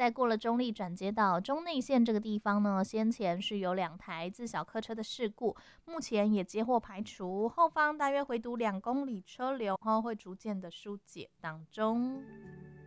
在过了中立转接到中内线这个地方呢，先前是有2台自小客车的事故，目前也接获排除，后方大约回堵2公里车流后会逐渐的疏解当中。